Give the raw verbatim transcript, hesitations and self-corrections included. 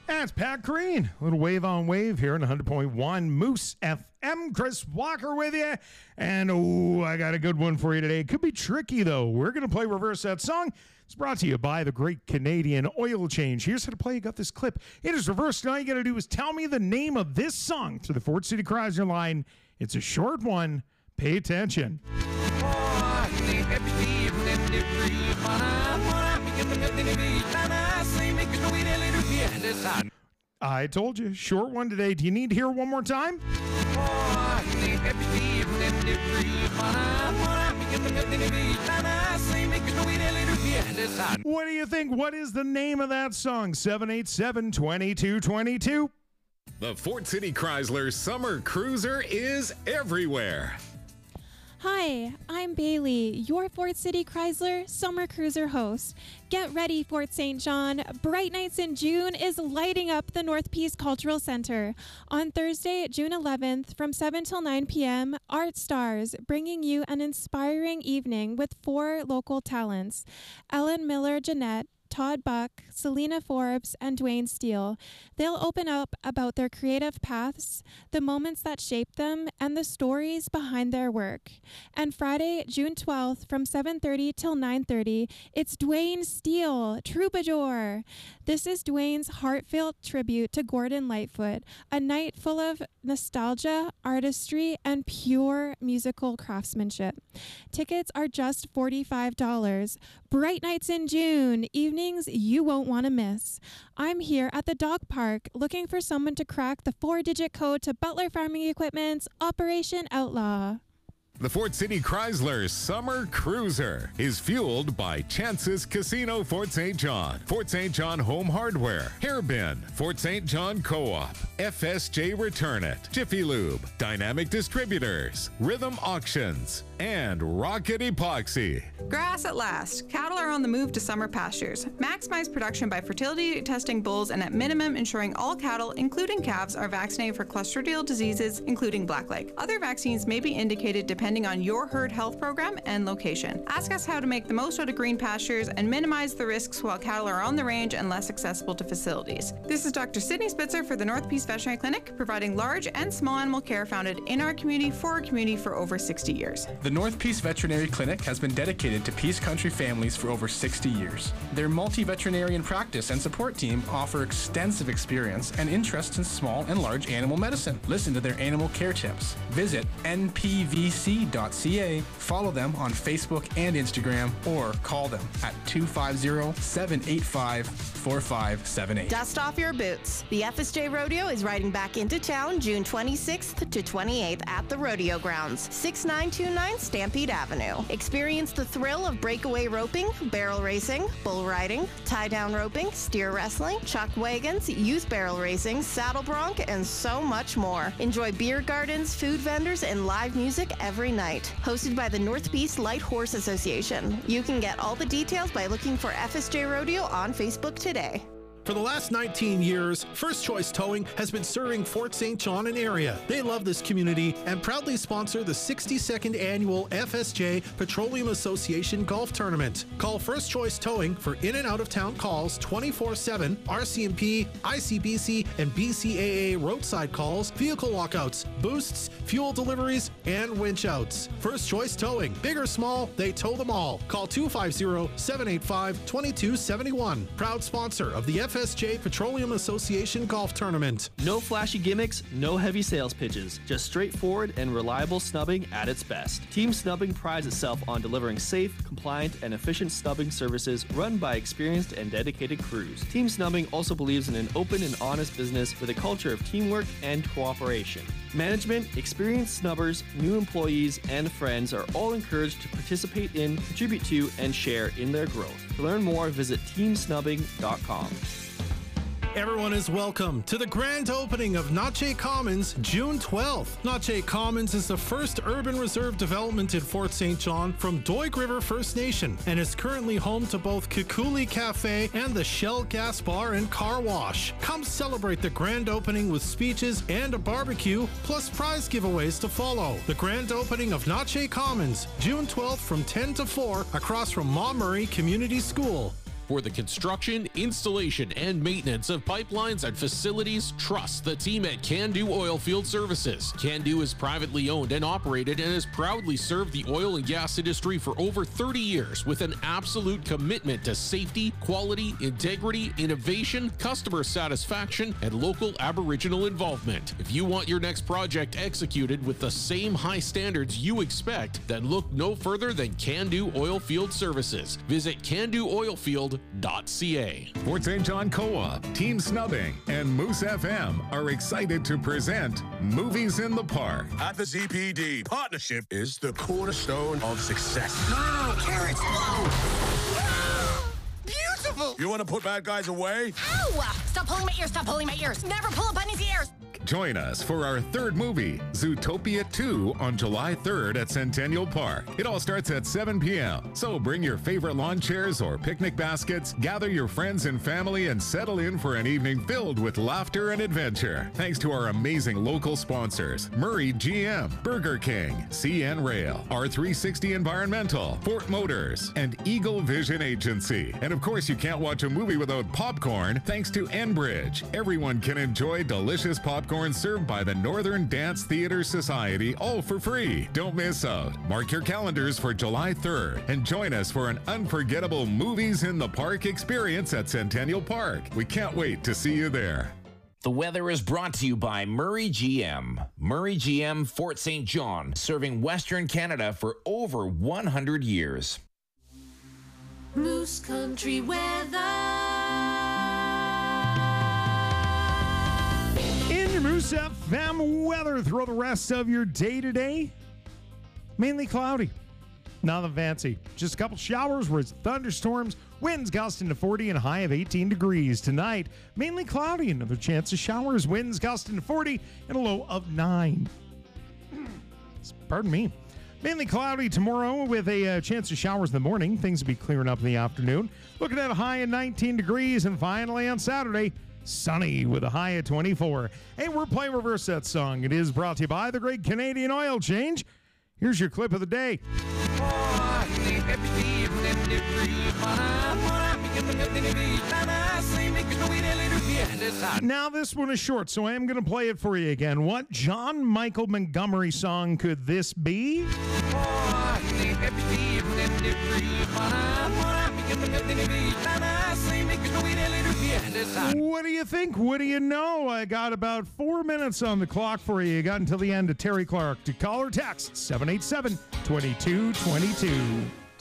That's Pat Green. A little wave on wave here on one hundred point one Moose F M. Chris Walker with you. And oh, I got a good one for you today. It could be tricky, though. We're going to play Reverse That Song. It's brought to you by the Great Canadian Oil Change. Here's how to play. You got this clip. It is reversed. All you got to do is tell me the name of this song through the Fort City Chrysler line. It's a short one. Pay attention. I told you, short one today. Do you need to hear it one more time? What do you think? What is the name of that song? seven eight seven, two two two two. The Fort City Chrysler Summer Cruiser is everywhere. Hi, I'm Bailey, your Fort City Chrysler Summer Cruiser host. Get ready, Fort Saint John. Bright Nights in June is lighting up the North Peace Cultural Center. On Thursday, June eleventh, from seven till nine p.m., Art Stars, bringing you an inspiring evening with four local talents. Ellen Miller-Jeanette, Todd Buck, Selena Forbes, and Dwayne Steele. They'll open up about their creative paths, the moments that shaped them, and the stories behind their work. And Friday, June twelfth, from seven thirty till nine thirty, it's Dwayne Steele, Troubadour. This is Dwayne's heartfelt tribute to Gordon Lightfoot, a night full of nostalgia, artistry, and pure musical craftsmanship. Tickets are just forty-five dollars. Bright Nights in June, evenings you won't want to miss. I'm here at the dog park looking for someone to crack the four-digit code to Butler Farming Equipment's Operation Outlaw. The Fort City Chrysler Summer Cruiser is fueled by Chances Casino Fort Saint John, Fort Saint John Home Hardware, Hairbin, Fort Saint John Co-op, F S J Return It, Jiffy Lube, Dynamic Distributors, Rhythm Auctions, and Rocket Epoxy. Grass at last. Cattle are on the move to summer pastures. Maximize production by fertility testing bulls and at minimum ensuring all cattle, including calves, are vaccinated for clostridial diseases, including blackleg. Other vaccines may be indicated depending on your herd health program and location. Ask us how to make the most out of green pastures and minimize the risks while cattle are on the range and less accessible to facilities. This is Doctor Sydney Spitzer for the North Peace Veterinary Clinic, providing large and small animal care founded in our community for our community for over sixty years. The North Peace Veterinary Clinic has been dedicated to Peace Country families for over sixty years. Their multi-veterinarian practice and support team offer extensive experience and interest in small and large animal medicine. Listen to their animal care tips. Visit N P V C dot C A, follow them on Facebook and Instagram, or call them at two five zero, seven eight five, four five seven eight. Dust off your boots. The F S J Rodeo is riding back into town June twenty-sixth to twenty-eighth at the Rodeo Grounds, six nine two nine Stampede Avenue. Experience the thrill of breakaway roping, barrel racing, bull riding, tie-down roping, steer wrestling, chuck wagons, youth barrel racing, saddle bronc, and so much more. Enjoy beer gardens, food vendors, and live music every night. Hosted by the North Peace Light Horse Association. You can get all the details by looking for F S J Rodeo on Facebook today. For the last nineteen years, First Choice Towing has been serving Fort Saint John and area. They love this community and proudly sponsor the sixty-second annual F S J Petroleum Association Golf Tournament. Call First Choice Towing for in and out of town calls twenty-four seven, R C M P, I C B C, and B C A A roadside calls, vehicle walkouts, boosts, fuel deliveries, and winch outs. First Choice Towing. Big or small, they tow them all. Call two five zero, seven eight five, two two seven one. Proud sponsor of the F S J Petroleum Association Golf Tournament. No flashy gimmicks, no heavy sales pitches, just straightforward and reliable snubbing at its best. Team Snubbing prides itself on delivering safe, compliant, and efficient snubbing services run by experienced and dedicated crews. Team Snubbing also believes in an open and honest business with a culture of teamwork and cooperation. Management, experienced snubbers, new employees, and friends are all encouraged to participate in, contribute to, and share in their growth. To learn more, visit team snubbing dot com. Everyone is welcome to the grand opening of Notche Commons June twelfth. Notche Commons is the first urban reserve development in Fort Saint John from Doig River First Nation and is currently home to both Kikuli Cafe and the Shell Gas Bar and Car Wash. Come celebrate the grand opening with speeches and a barbecue, plus prize giveaways to follow. The grand opening of Notche Commons June twelfth from ten to four across from Ma Murray Community School. For the construction, installation, and maintenance of pipelines and facilities, trust the team at Can-Do Oilfield Services. Can-Do is privately owned and operated and has proudly served the oil and gas industry for over thirty years with an absolute commitment to safety, quality, integrity, innovation, customer satisfaction, and local Aboriginal involvement. If you want your next project executed with the same high standards you expect, then look no further than Can-Do Oilfield Services. Visit can do oilfield dot c a. Fort Saint John Co-op, Team Snubbing, and Moose F M are excited to present Movies in the Park. At the Z P D, partnership is the cornerstone of success. No, no, no, carrots, whoa! Beautiful! You want to put bad guys away? Ow! Stop pulling my ears, stop pulling my ears. Never pull a bunny's ears. Join us for our third movie, Zootopia two, on July third at Centennial Park. It all starts at seven p m, so bring your favorite lawn chairs or picnic baskets, gather your friends and family, and settle in for an evening filled with laughter and adventure. Thanks to our amazing local sponsors, Murray G M, Burger King, C N Rail, R three sixty Environmental, Fort Motors, and Eagle Vision Agency. And of course, you can't watch a movie without popcorn, thanks to Enbridge. Everyone can enjoy delicious popcorn served by the Northern Dance Theater Society, all for free. Don't miss out. Mark your calendars for July third and join us for an unforgettable Movies in the Park experience at Centennial Park. We can't wait to see you there. The weather is brought to you by Murray G M. Murray G M, Fort Saint John, serving Western Canada for over one hundred years. Moose Country weather. In your Moose F M weather, throw the rest of your day today. Mainly cloudy. Nothing fancy. Just a couple showers with thunderstorms, winds gusting to forty and a high of eighteen degrees. Tonight, mainly cloudy. Another chance of showers, winds gusting to forty and a low of nine. Pardon me. Mainly cloudy tomorrow with a uh, chance of showers in the morning. Things will be clearing up in the afternoon. Looking at a high of nineteen degrees. And finally on Saturday, sunny with a high of twenty-four. Hey, we're playing Reverse That Song. It is brought to you by the Great Canadian Oil Change. Here's your clip of the day. Now this one is short, so I am going to play it for you again. What John Michael Montgomery song could this be? What do you think? What do you know? I got about four minutes on the clock for you. You got until the end of Terry Clark to call or text seven eight seven, two two two two.